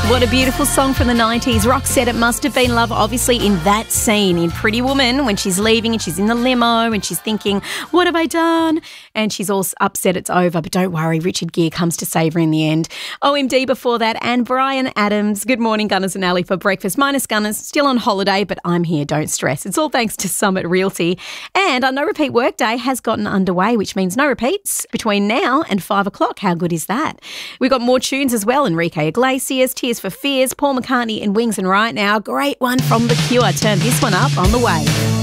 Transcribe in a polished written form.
What a beautiful song from the 90s. Rock said it must have been love, obviously, in that scene in Pretty Woman when she's leaving and she's in the limo and she's thinking, what have I done? And she's all upset it's over. But don't worry, Richard Gere comes to save her in the end. OMD before that, and Brian Adams. Good morning, Gunners and Ali for breakfast. Minus Gunners, still on holiday, but I'm here, don't stress. It's all thanks to Summit Realty. And our No Repeat Workday has gotten underway, which means no repeats between now and 5 o'clock. How good is that? We've got more tunes as well. Enrique Iglesias, Tears for Fears, Paul McCartney and Wings, and right now, great one from The Cure. Turn this one up on the way.